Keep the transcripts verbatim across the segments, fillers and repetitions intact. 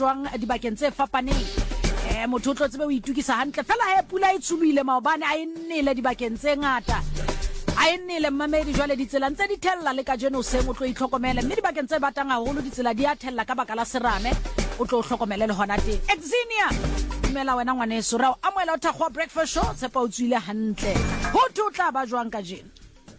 jwang dibakeng tse fapaneng eh motho o tlotsebe o itukisa hantle fela ha pula e tsulile maobane a ennele dibakeng tse ngata a ennele mmamedi jwale ditsela ntse di thella le ka jeno seng o tlo itlhokomele mme dibakeng tse batang haholo ditsela di a thella ka baka la serame o tlo hlokomele le hona teng Exenia dumela wena ngwaneso ra amoela o thakgwa breakfast show tsepa o tswile hantle ho tla ba jwang ka jeno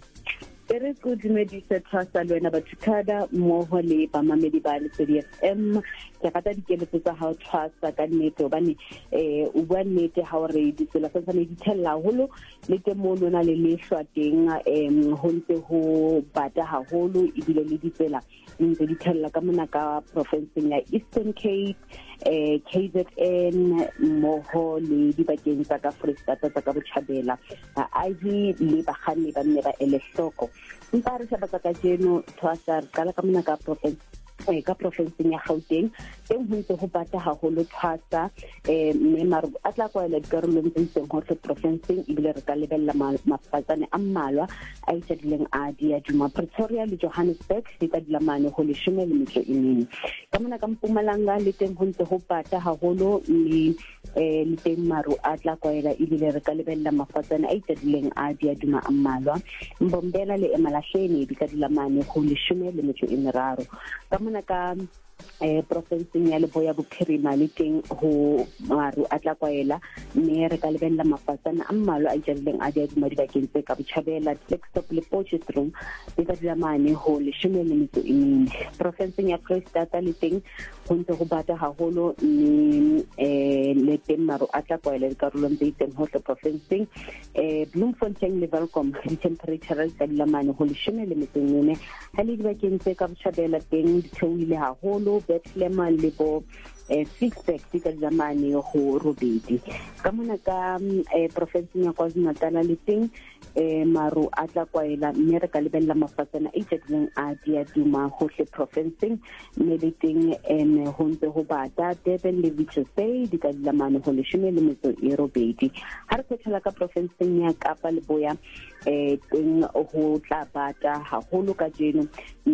Very good medisa trust lwena bathukada mmoho le bamamedi ba le C D F M ke rata dikeletso tsa hao trust ka nnete hobane eh o bua nnete ha hore ditsela tsa tsane di thella haholo le temo lona le lehlwa teng em ho ntse ho bata haholo ebile le ditsela ntse di thella ka mona ka province ya Eastern Cape eh K Z N mmoho le dibakeng tsa ka Freestata tsa ka Botjhabela I V le bagani ba nne ba elehloko mpa re shaba ka jeno twasa kala ka mona ka province e ka province ya Gauteng teng ho ntse ho bata haholo thwasa eh mme maru a tla kwaela dikarolong tse itseng ho tle province ebile re ka lebella mafatsane a mmalwa a itsedileng a dia Duma Pretoria le Johannesburg di ka dilamane ho le shome le metso e mene ka mona ka Mpumalanga le teng ho ntse ho bata haholo le eh le teng maru a tla kwaela ebile re ka lebella mafatsane a itsedileng a dia Duma a mmalwa Mbombela le Emalahleni di ka dilamane ho le shome le metso e meraro ka mona ka eh province ya Leboya Bophirima le teng ho maru a tla kwaela mme re ka lebella mafatsana a mmalo a itjelleng a dia Duma dibakeng tse ka Botjhabela Blackstop le Potchefstroom di ka dilamane ho le shome le metso e mene province ya Freestata le teng ho ntse ho bata haholo mme eh le teng maru a tla kwaela dikarolong tse itseng ho tle province eh Bloemfontein le Welkom di temperature tsa dilamane ho le shome le metso e mene ha le dibakeng tse ka Botjhabela teng di theohile haholo Bethlehem le bo eh Sixpack di ka zamane ho robedi ka mona ka eh province ya KwaZulu-Natal le teng eh maru a tla kwaela mme re ka lebella mafatsana a itsedileng a dia Duma ho hle province mme le teng en ho ntse ho bata Durban le Richards Bay di ka dilamane ho le shome le metso e robedi ha re phethela ka province ya Kapa Leboya eh teng ho tla bata haholo ka jeno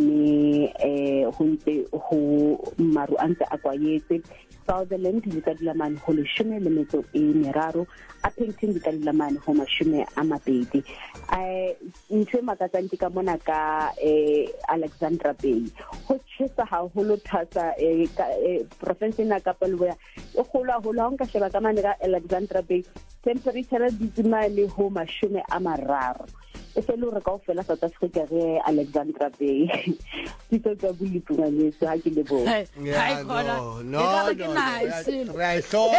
mme eh ho ntse ho maru a ntse a kwayetse Sutherland di ka dilamane ho le shome le metso e meraro Appington di ka dilamane ho mashome a mabedi eh ntwe makatsang ka mona ka eh Alexandra Bay ho tshisa haholo thasa eh province na Kapa Leboya o khola hola ho nka sheba ka mane ka Alexandra Bay temperature di tsimane ho mashome a mararo e se lo re ka ofela South Africa re Alexandra Bay ditso tsa bulipunane sa ke le bo hai khona no no right so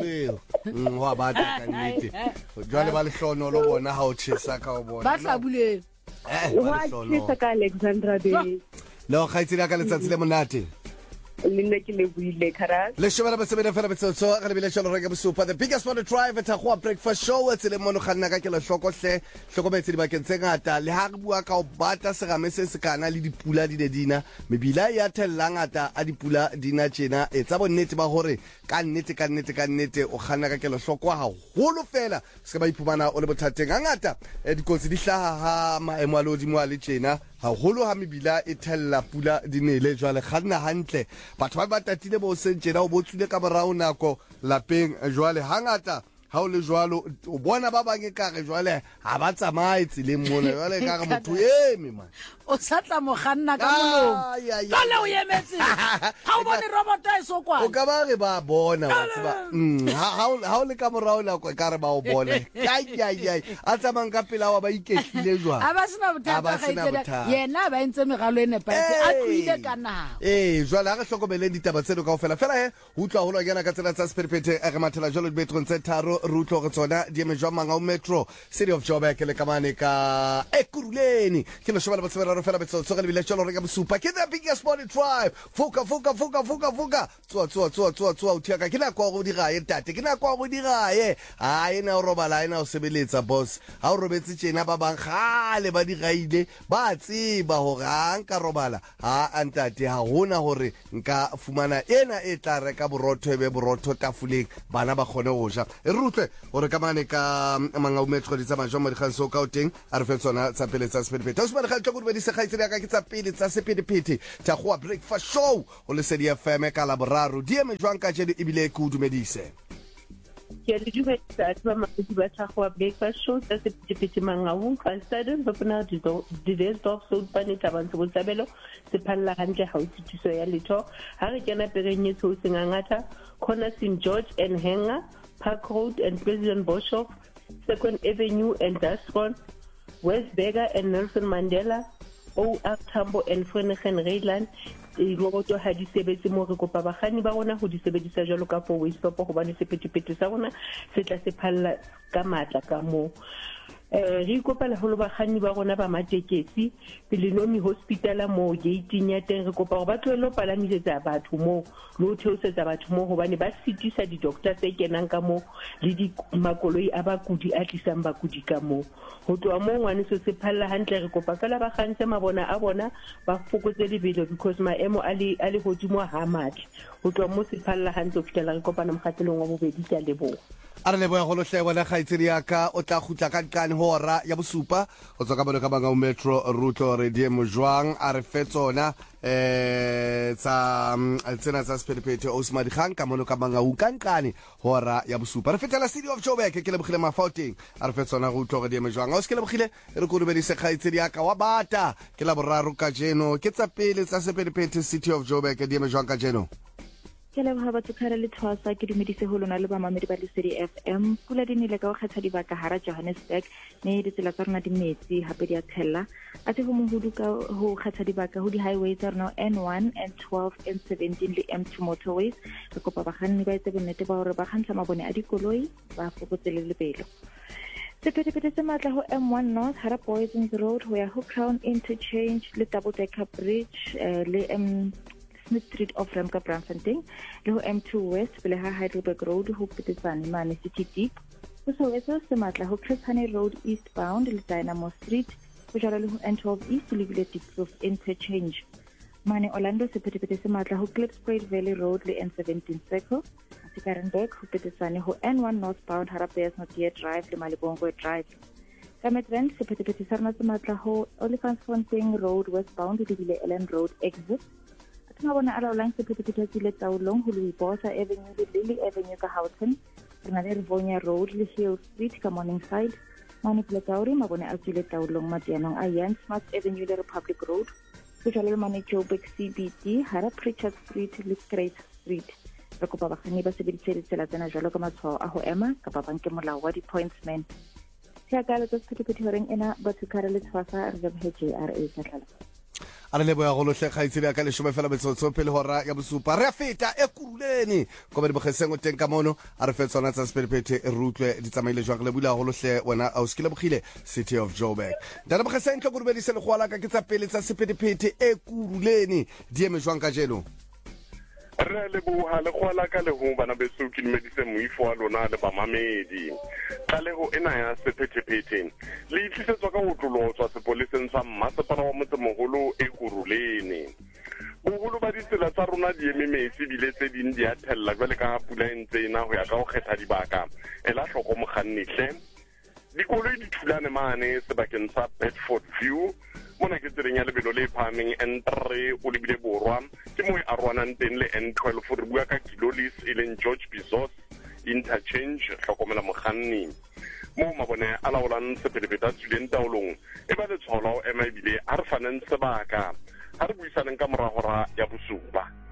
wa ba ta kanite jwale ba le hlono lo bona ha o tshisa ka o bona ba hlabuleng eh wa tshisa ka Alexandra Bay lo khaitsela ka letsatsi le monate le ke le buile khara le shobela ba sebeda fela betso so ga le bile tsholo re ka bosupa the biggest one to drive at a breakfast show it's le mono khanna ka ke le hlokohle hlokometse dibakeng tse ngata le ha re bua ka o bata serame se se kana le dipula di dedina mebila ya thella ngata a dipula dina tjena e tsa bonnete ba hore ka nnete ka nnete ka nnete o khanna ka ke le hlokwa ha holo fela se ba iphumana o le bothateng ngata dikotsi di hlaha ha maemo a lodimo a le tjena haholo ha mebila e thella pula dinele jwale khanna hantle batho ba ba tatile bo sentjena o botsule ka borao nako lapeng jwale hangata ha o le jwalo o bona ba bang e kare jwale ha ba tsamaye tseleng mona jwale ka re motho eme man o satla mo ganna ka molomo ka le o yemetse ha o bone robot e so kwa o ka ba re ba bona wa tseba ha ha o le ka morao la ka re ba o bona ai ai ai a tsamang ka pela wa ba iketlile jwa a ba sena bothata ga yena ba entse megalo ene pa a tlile ka nao eh jwale ha re hlokomeleng ditaba tseno kaofela fela he ho utlwa holo yana ka tsela tsa Spiripete re mathela jalo metro tse tharo rutlo re tsona di eme jwa manga o metro City of Joburg le kamane ka Ekuruleni ke no shobela batsebela ro fela betso tsogele bile tsholo re ka bosupa ke the biggest body tribe fuka fuka fuka fuka fuka tswa tswa tswa tswa tswa o thiaka ke na kwa go dira ye tate ke na kwa go dira ye ha ena o robala ena o sebeletsa boss ha o robetse tjena ba bang gale ba diraile ba tseba hore ha nka robala ha antate ha hona hore nka fumana ena e tla reka borotho e be borotho tafuleng bana ba khone go ja e rutle gore ka mane ka manga umetro di tsamaya jwa mo dikgang so ka o teng a re fe tsona tsa pele tsa sephethephethe a se ba dikgang tlo go di se kgaitsedi ya ka ke tsa pele tsa sephethephethe tsa go breakfast show o le Lesedi F M ka la boraro di eme jwang ka jedi ebile ke o dumedise ke le dumedisa ba mamedi ba tsa go breakfast show tsa sephethephethe mangaung ka stadium ba pona di di desktop so ba ne taba ntse botsabelo se phalla hantle ha o tshitiso ya letho ha re kena perenyetso o sengangata corner Saint George and Hanger Park Road and President Boshoff Second Avenue and Dastron West Berger and Nelson Mandela O R Tambo and Frenegen Redland e go to ha di sebetse mo re kopa bagani ba rona go di sebedisa jalo ka for waste stop go bane sephethephethe sa rona se tla se phalla ka matla ka mo eh re kopa le holo bagani ba rona ba matekesi pele nomi hospital mo gating ya teng re kopa go ba tlwelo palamisetsa batho mo lo theosetsa batho mo go bane ba sitisa di doctor tse kenang ka mo le di makoloi a bakudi a tlisang bakudi ka mo go tloa mo ngwane se se phalla hantle re kopa fela ba gantse mabona a bona ba fokotse lebelo because maemo a le a le godimo ha matla go tloa mo se phalla hantle o fitela re kopana mogatelong wa bobedi tsa lebo a re leboya go lohle bona kgaitsedi ya ka o tla khutla ka nkane hora ya bosupa go tswa ka bona ka banga o metro rutlo re die mojwang a re fe tsona eh tsa tsena tsa sephethephethe o sma dikgang ka mono ka banga o kankane hora ya bosupa re fetela City of Joburg ke le bogile mafauteng a re fe tsona go utlo re die mojwang o se ke le bogile re go dumedisa kgaitsedi ya ka wa bata ke la boraro ka jeno ke tsa pele tsa sephethephethe City of Joburg ke die mojwang ka jeno ke le ba batho khara le tshwasa ke dumedise ho lona le ba mamedi ba Lesedi F M pula di nile ka go kgetha dibaka hara Johannesburg ne di tsela tsa rona di metsi hape di a tshella a se go mohudu ka ho kgetha dibaka ho di highways tsa rona N one N twelve N seventeen le M two motorways re kopa bagani ba etse bonnete ba hore ba kgantsha mabone a dikoloi ba fokotse le lebelo sephethephethe se matla ho M one North hara Poisons Road ho ya ho Crown Interchange le Double Decker Bridge uh, le M Smith Street of Ramka Braamfontein le ho M two West pele ha Heidelberg Road ho Petisane mane City Deep ho Soweto se matla ho Chris Hani Road eastbound le Dynamo Street ho jara le ho N twelve East le bile Diepkloof Interchange mane Orlando sephethephethe se matla ho Klipspruit Valley Road le N seventeen Circle Asikarenberg ho Petisane ho N one northbound hara Bearsnotier Drive le Malibongwe Drive Kametrend sephethephethe sa rona se matla ho Olifantsfontein Road westbound le bile Ellen Road exit na bona ala ulang sephethephethe tsile taolong ho le Bosa Avenue le Lily Avenue ka Houghton rena le Rivonia Road le Hill Street ka Morningside mane Platauri mabone a tsile taolong matianong a Jan Smart Avenue le Republic Road ho jale mane Joburg C B D hara Pritchard Street le Grace Street re kopa bagani ba sebedise ditsela tsena jalo ka matshwao a ho ema ka ba banke molao wa di-pointsman se a ka le tsa sephethephethe horeng ena batho khara le tshwasa re ba J R A ka tlala a re leboya go lohle kgaitsedi ka le shome fela metsotso pele hora ya bosupa re a feta e kuruleni go ba di bogeseng o teng ka mono a re fe tsona tsa sephethephethe re utlwe di tsamaile jwang le bula go lohle wena a o skile bogile City of Joburg dana bogeseng tlo go rubedise le go ala ka ke tsa pele tsa sephethephethe e kuruleni di eme jwang ka jeno re le boha le go ala ka le ho bana beso ke dimedise moifo wa lona le ba mamedi ka le ho ena ya sephethephethe le itlisetswa ka ho tlotswa sepoleseng sa mmasepala wa motsemoholo e kuruleni boholo ba ditsela tsa rona di eme metsi bile tse ding di a thella jwale ka pula e ntse ena ho ya ka go kgetha dibaka ela hloko mokgannihle dikoloi di thulane mane sebakeng sa Bedford View mona ke tseleng ya lebelo le phameng N three o lebile borwa ke mo e arwanang teng le N twelve re bua ka Kilolis e leng George Bizos interchange hlokomela mokganni mo mabone a laolang sephethephethe a tswileng taolong e ba le tsholo ema ebile a re faneng sebaka ha re buisaneng ka moragora ya bosupa